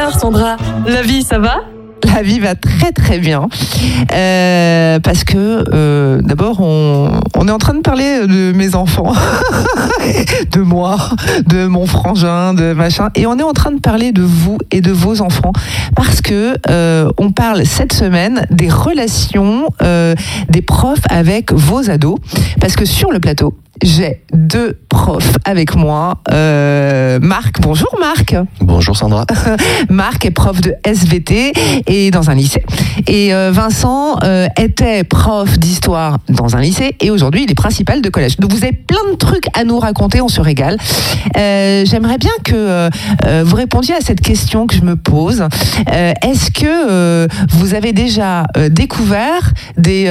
Alors Sandra, la vie ça va ? La vie va très très bien parce que d'abord on est en train de parler de mes enfants, de moi, de mon frangin, de machin, et on est en train de parler de vous et de vos enfants parce que on parle cette semaine des relations des profs avec vos ados, parce que sur le plateau j'ai deux profs avec moi. Marc, bonjour Marc. Bonjour Sandra. Marc est prof de SVT et dans un lycée. Et Vincent était prof d'histoire dans un lycée et aujourd'hui il est principal de collège. Donc vous avez plein de trucs à nous raconter, on se régale. J'aimerais bien que vous répondiez à cette question que je me pose. Est-ce que vous avez déjà découvert des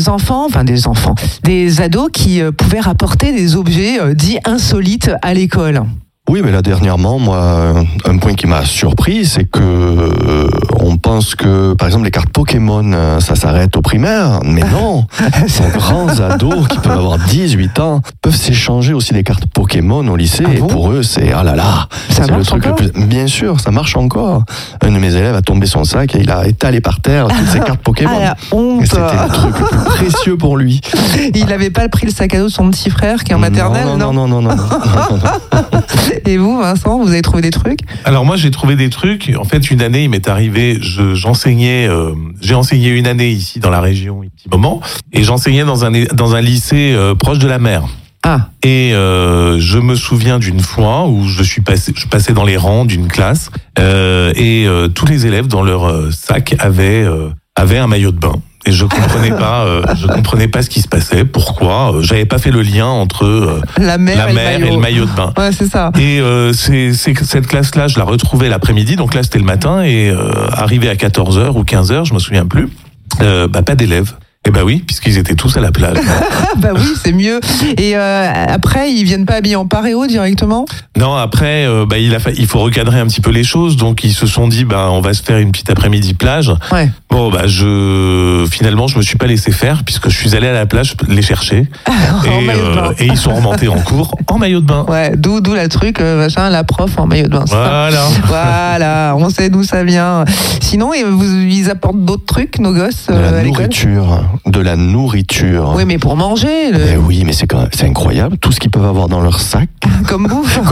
ados qui pouvaient rapporter des objets dits insolites à l'école? Oui, mais là dernièrement, moi, un point qui m'a surpris, c'est que on pense que, par exemple, les cartes Pokémon, ça s'arrête au primaire, mais non. Ces grands ados qui peuvent avoir 18 ans peuvent s'échanger aussi des cartes Pokémon au lycée. Ah bon? Et pour eux, c'est ah là là, ça c'est marche le truc encore? le plus. Bien sûr, ça marche encore. Un de mes élèves a tombé son sac et il a étalé par terre toutes ses cartes Pokémon. Ah, la honte. Et c'était le truc le plus précieux pour lui. Il n'avait pas pris le sac à dos de son petit frère qui est en maternelle? Non. Et vous, Vincent, vous avez trouvé des trucs? Alors moi, j'ai trouvé des trucs. En fait, une année, il m'est arrivé, j'ai enseigné une année ici dans la région, un petit moment, et j'enseignais dans un lycée proche de la mer. Ah. Et je me souviens d'une fois où je passais dans les rangs d'une classe et tous les élèves dans leur sac avaient un maillot de bain. Et je comprenais pas ce qui se passait, pourquoi. J'avais pas fait le lien entre la mer et le maillot de bain. Ouais, c'est ça. Et cette classe-là, je la retrouvais l'après-midi, donc là c'était le matin, et arrivé à 14h ou 15h, je me souviens plus, pas d'élèves. Eh ben oui, puisqu'ils étaient tous à la plage. Bah oui, c'est mieux. Et après, ils viennent pas habillés en paréo directement? Non, après, il faut recadrer un petit peu les choses, donc ils se sont dit, on va se faire une petite après-midi plage. Ouais. Bon, finalement, je me suis pas laissé faire, puisque je suis allé à la plage les chercher. Et ils sont remontés en cours en maillot de bain. Ouais, d'où la truc, la prof en maillot de bain. Voilà, on sait d'où ça vient. Sinon, ils apportent d'autres trucs, nos gosses, à l'école? De la nourriture. Oui, mais pour manger. Mais oui, mais c'est incroyable, tout ce qu'ils peuvent avoir dans leur sac. Comme bouffe.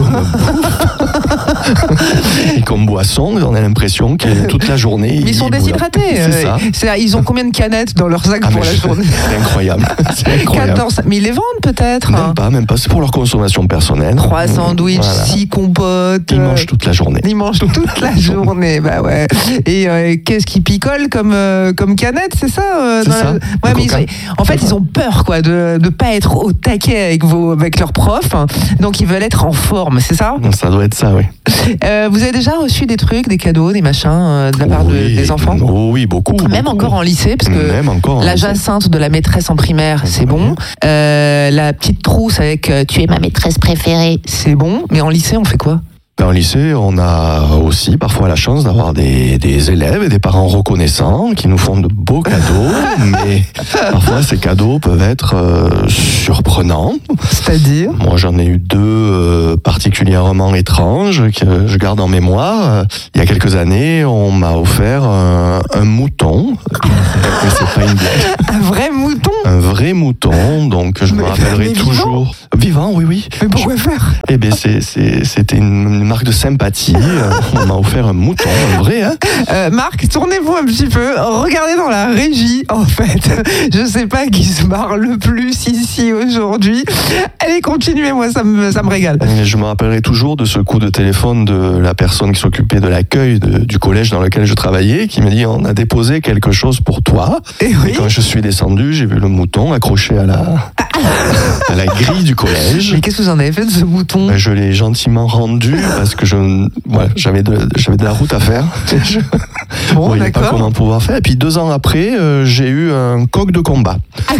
Et comme boisson, on a l'impression que toute la journée. Mais ils sont déshydratés. C'est ça. Ils ont combien de canettes dans leur sac pour la journée? C'est incroyable. 14. Mais ils les vendent peut-être? Même pas. C'est pour leur consommation personnelle. 3 sandwichs, 6 compotes. Ils mangent toute la journée. Bah ouais. Et qu'est-ce qu'ils picolent comme canettes, c'est ça? C'est ça. Ouais, mais ils ont peur de pas être au taquet avec leurs profs, donc ils veulent être en forme, c'est ça? Ça doit être ça, oui. Vous avez déjà reçu des trucs, des cadeaux, des machins de la part des enfants? Oui, beaucoup. Même encore en lycée, parce que la Jacinthe de la maîtresse en primaire, c'est bon. La petite trousse avec tu es ma maîtresse préférée, c'est bon. Mais en lycée, on fait quoi? En lycée, on a aussi parfois la chance d'avoir des élèves et des parents reconnaissants qui nous font de beaux cadeaux, mais parfois ces cadeaux peuvent être surprenants. C'est-à-dire? Moi, j'en ai eu 2 particulièrement étranges que je garde en mémoire. Il y a quelques années, on m'a offert un mouton. Mais c'est pas une blague. Un vrai mouton? Un vrai mouton, donc je me rappellerai toujours. Vivant, oui. Mais pourquoi faire? Eh bien, c'était une marque de sympathie. On m'a offert un mouton, un vrai. Marc, tournez-vous un petit peu. Regardez dans la régie, en fait. Je sais pas qui se marre le plus ici aujourd'hui. Allez, continuez, moi, ça me régale. Je me rappellerai toujours de ce coup de téléphone de la personne qui s'occupait de l'accueil du collège dans lequel je travaillais, qui m'a dit, on a déposé quelque chose pour toi. Et quand je suis descendu, j'ai vu le mouton accroché à la grille du collège. Mais qu'est-ce que vous en avez fait de ce mouton? Je l'ai gentiment rendu parce que j'avais de la route à faire. Je ne voyais pas comment pouvoir faire. Et puis 2 ans après, j'ai eu un coq de combat.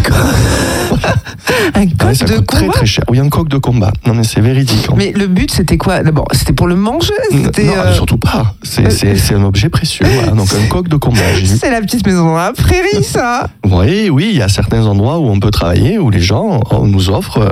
Un coq de combat? Très très cher. Oui, un coq de combat. Non mais c'est véridique. Mais le but c'était quoi? D'abord, c'était pour le manger? Non, surtout pas. C'est un objet précieux. Voilà. Donc un coq de combat. C'est la petite maison dans la prairie, ça. Oui, il y a certains endroits où on peut travailler, où les gens nous offrent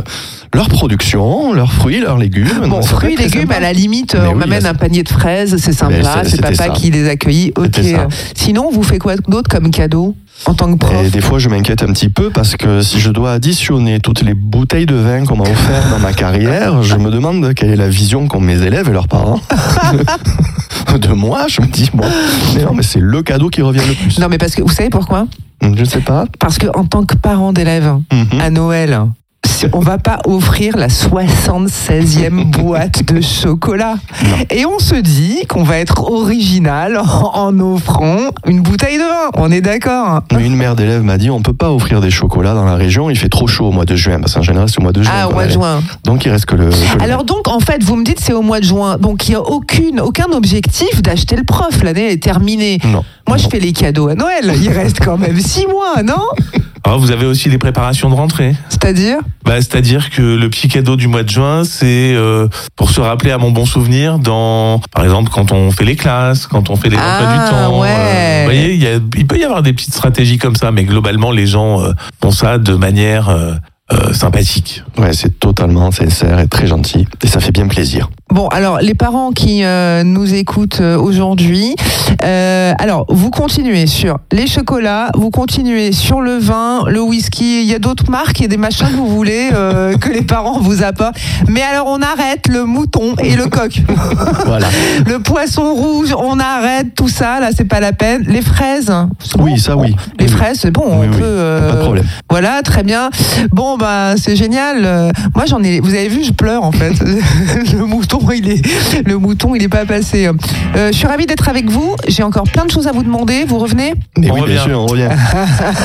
leur production, leurs fruits, leurs légumes. Bon, fruits, légumes, à la limite, Mais on oui, m'amène là, un panier de fraises, c'est sympa, c'est c'était papa ça. qui les accueille. Ok. C'était ça. Sinon, vous faites quoi d'autre comme cadeau en tant que prof? Et des fois, je m'inquiète un petit peu parce que si je dois additionner toutes les bouteilles de vin qu'on m'a offertes dans ma carrière, je me demande quelle est la vision qu'ont mes élèves et leurs parents de moi. Je me dis, bon, mais non, mais c'est le cadeau qui revient le plus. Non, mais parce que vous savez pourquoi? Je ne sais pas. Parce que en tant que parent d'élève, à Noël, on va pas offrir la 76e boîte de chocolat. Non. Et on se dit qu'on va être original en offrant une bouteille de vin. On est d'accord? Mais une mère d'élève m'a dit, on peut pas offrir des chocolats dans la région, il fait trop chaud au mois de juin, parce qu'en général c'est au mois de juin. Ah, au mois de juin. Donc il reste que le... Alors donc, en fait, vous me dites c'est au mois de juin. Donc il n'y a aucun objectif d'acheter le prof. L'année est terminée. Non. Moi, je fais les cadeaux à Noël. Il reste quand même 6 mois, non? Alors, vous avez aussi des préparations de rentrée. C'est-à-dire? C'est-à-dire que le petit cadeau du mois de juin, c'est pour se rappeler à mon bon souvenir par exemple, quand on fait les classes, quand on fait les emplois du temps. Ouais. Vous voyez, il peut y avoir des petites stratégies comme ça, mais globalement, les gens font ça de manière sympathique. Ouais, c'est totalement sincère et très gentil, et ça fait bien plaisir. Bon, alors, les parents qui nous écoutent aujourd'hui, alors, vous continuez sur les chocolats, vous continuez sur le vin, le whisky, il y a d'autres marques, il y a des machins que vous voulez que les parents vous apportent. Mais alors, on arrête le mouton et le coq. Voilà. Le poisson rouge, on arrête tout ça, là, c'est pas la peine. Les fraises, c'est Oui, bon. ça, oui. Les Oui, fraises, c'est bon, oui, on oui, peut... pas de problème. Voilà, très bien. Bon, bah, c'est génial. Moi, vous avez vu, je pleure, en fait. Le mouton, il est pas passé. Je suis ravie d'être avec vous. J'ai encore plein de choses à vous demander. Vous revenez? Mais On oui, bien revient. sûr, on revient.